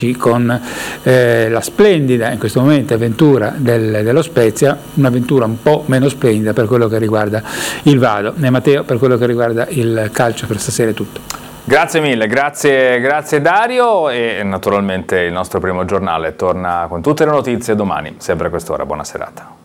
con la splendida in questo momento avventura dello Spezia, un'avventura un po' meno splendida per quello che riguarda il Vado. E Matteo, per quello che riguarda il calcio per stasera è tutto. Grazie mille, grazie Dario, e naturalmente il nostro primo giornale torna con tutte le notizie domani, sempre a quest'ora. Buona serata.